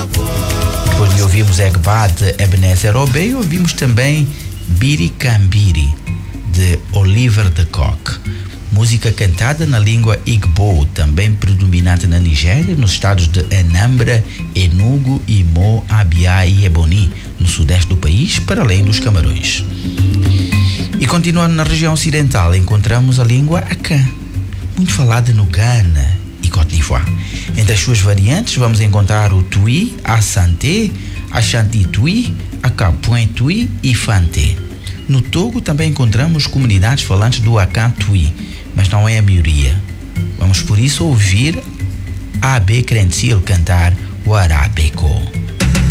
Depois de ouvirmos Egbad Ebenezer Obey, ouvimos também Biri Kambiri, de Oliver de Kock. Música cantada na língua Igbo, também predominante na Nigéria, nos estados de Anambra, Enugu, Imo, Abia e Ebonyi, no sudeste do país, para além dos Camarões. E continuando na região ocidental, encontramos a língua Akan, muito falada no Ghana e Côte d'Ivoire. Entre as suas variantes vamos encontrar o Twi, a Santé, a Chanti Twi, a Capoin Twi e Fanté. No Togo também encontramos comunidades falantes do Akan Twi, mas não é a maioria. Vamos por isso ouvir a Abe Krensil cantar o Arabeko.